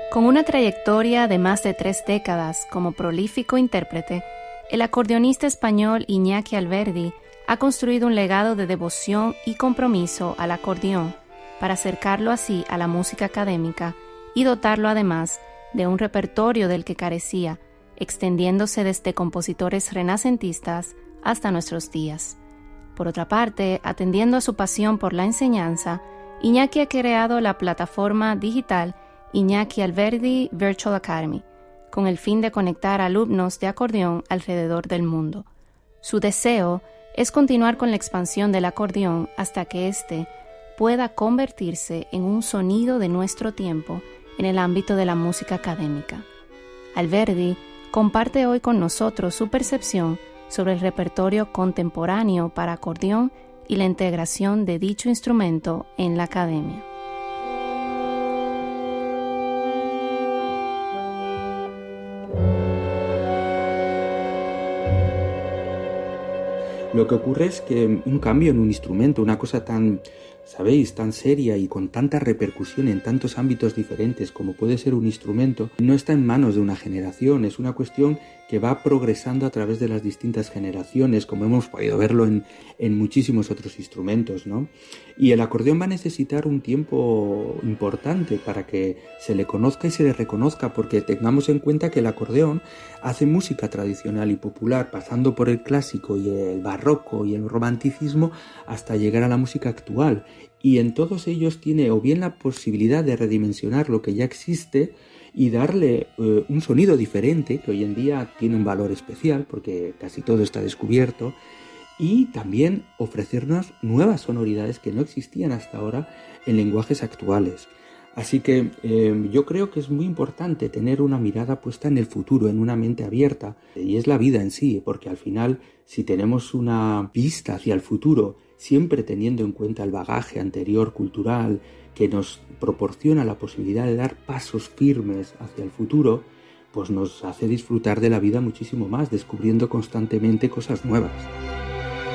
Con una trayectoria de más de 3 décadas como prolífico intérprete, el acordeonista español Iñaki Alberdi ha construido un legado de devoción y compromiso al acordeón para acercarlo así a la música académica y dotarlo además de un repertorio del que carecía, extendiéndose desde compositores renacentistas hasta nuestros días. Por otra parte, atendiendo a su pasión por la enseñanza, Iñaki ha creado la plataforma digital Iñaki Alberdi Virtual Academy, con el fin de conectar alumnos de acordeón alrededor del mundo. Su deseo es continuar con la expansión del acordeón hasta que éste pueda convertirse en un sonido de nuestro tiempo en el ámbito de la música académica. Alberdi comparte hoy con nosotros su percepción sobre el repertorio contemporáneo para acordeón y la integración de dicho instrumento en la academia. Lo que ocurre es que un cambio en un instrumento, una cosa tan, sabéis, tan seria y con tanta repercusión en tantos ámbitos diferentes como puede ser un instrumento, no está en manos de una generación, es una cuestión que va progresando a través de las distintas generaciones, como hemos podido verlo en muchísimos otros instrumentos, ¿no? Y el acordeón va a necesitar un tiempo importante para que se le conozca y se le reconozca, porque tengamos en cuenta que el acordeón hace música tradicional y popular, pasando por el clásico y el barroco y el romanticismo hasta llegar a la música actual. Y en todos ellos tiene o bien la posibilidad de redimensionar lo que ya existe y darle un sonido diferente, que hoy en día tiene un valor especial porque casi todo está descubierto, y también ofrecernos nuevas sonoridades que no existían hasta ahora en lenguajes actuales. Así que yo creo que es muy importante tener una mirada puesta en el futuro, en una mente abierta, y es la vida en sí, porque al final, si tenemos una vista hacia el futuro, siempre teniendo en cuenta el bagaje anterior cultural que nos proporciona la posibilidad de dar pasos firmes hacia el futuro, pues nos hace disfrutar de la vida muchísimo más, descubriendo constantemente cosas nuevas.